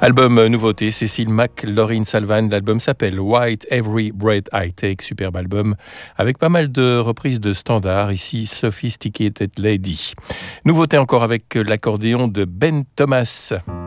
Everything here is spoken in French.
Album nouveauté, Cécile McLaurin-Salvan. L'album s'appelle White Every Breath I Take. Superbe album avec pas mal de reprises de standards. Ici, Sophisticated Lady. Nouveauté encore avec l'accordéon de Ben Thomas.